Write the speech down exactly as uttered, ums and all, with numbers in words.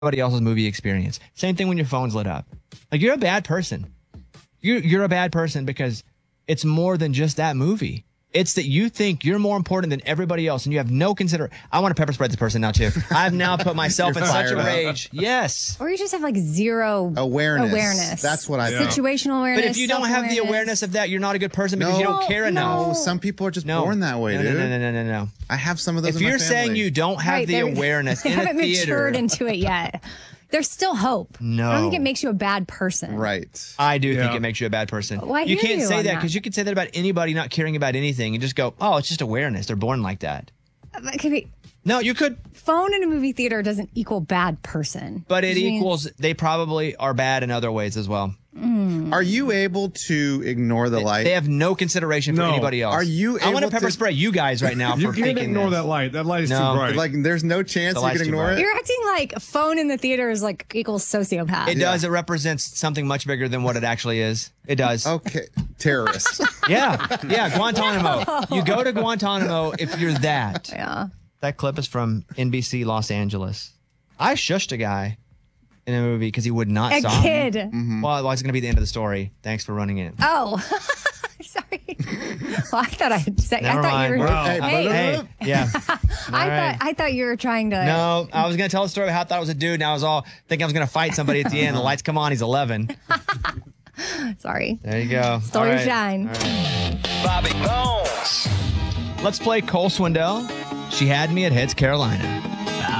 Everybody else's movie experience. Same thing when your phone's lit up. Like, you're a bad person. You're, you're a bad person because it's more than just that movie. It's that you think you're more important than everybody else and you have no consider. I want to pepper spray this person now, too. I've now put myself in such a rage. Yes. Or you just have like zero Awareness. awareness. That's what I Yeah. think. Situational awareness. But if you don't have the awareness of that, you're not a good person because No. you don't care enough. No, some people are just No. born that way, no, dude. No, no, no, no, no, no. I have some of those If in my you're saying family. you don't have Right, the they- awareness they in a haven't theater, matured into it yet. There's still hope. No. I don't think it makes you a bad person. Right. I do think Yeah. it makes you a bad person. Well, I you hear can't you say on that that. because you can say that about anybody not caring about anything and just go, oh, it's just awareness. They're born like that. It could be, No, you could, phone in a movie theater doesn't equal bad person. but it Which means- equals, they probably are bad in other ways as well. Are you able to ignore the light? They have no consideration for No. anybody else. Are you I want to able pepper to- spray you guys right now You for can't thinking ignore this. that light. That light is No. too bright. like, there's no chance The you light's can too ignore bright. it? You're acting like phone in the theater is like equals sociopath. It does. It represents something much bigger than what it actually is. It does. Okay. Terrorists. Yeah. Yeah. Guantanamo. You go to Guantanamo if you're that. Yeah. That clip is from N B C Los Angeles. I shushed a guy in a movie because he would not A stop. kid. Mm-hmm. Well, it's going to be the end of the story. Thanks for running it. Oh. Sorry. Well, I thought I had said. Never I thought mind. you were. Wow. Hey, Hey, Hey, yeah. I All right. thought I thought you were trying to. No, I was going to tell a story about how I thought it was a dude, and I was all thinking I was going to fight somebody at the end. The lights come on. He's eleven. Sorry. There you go. Stole All your right. shine. Bobby Bones. Let's play Cole Swindell. She had me at Heads Carolina.